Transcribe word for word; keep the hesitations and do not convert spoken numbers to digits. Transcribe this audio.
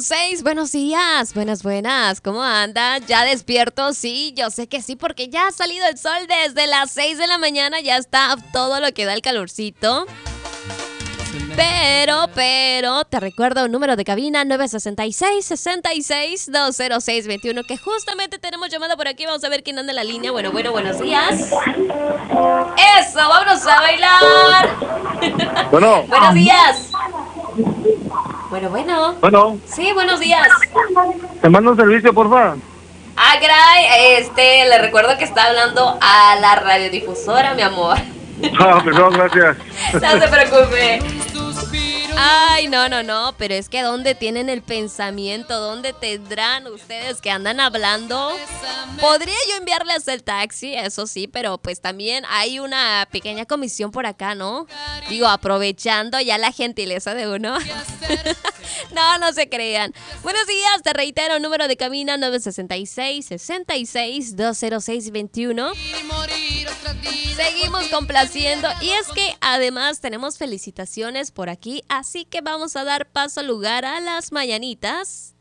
seis. Buenos días, buenas, buenas. ¿Cómo andan? ¿Ya despierto? Sí, yo sé que sí, porque ya ha salido el sol desde las seis de la mañana. Ya está todo lo que da el calorcito. Pero, pero, te recuerdo un número de cabina nueve seis seis, seis seis, dos cero seis dos uno, que justamente tenemos llamada por aquí. Vamos a ver quién anda en la línea. Bueno, bueno, buenos días. ¡Eso! ¡Vámonos a bailar! Bueno. Buenos días. Bueno, bueno. Bueno. Sí, buenos días. Te mando un servicio, por favor. Ah, caray, este, le recuerdo que está hablando a la radiodifusora, mi amor. Ah, perdón, gracias. No se preocupe. Ay, no, no, no, pero es que ¿dónde tienen el pensamiento? ¿Dónde tendrán ustedes que andan hablando? Podría yo enviarles el taxi, eso sí, pero pues también hay una pequeña comisión por acá, ¿no? Digo, aprovechando ya la gentileza de uno. No, no se crean. Buenos días, te reitero, número de cabina nueve seis seis, seis seis, dos cero seis dos uno. Seguimos complaciendo y es que además tenemos felicitaciones por aquí, así que vamos a dar paso al lugar a las mañanitas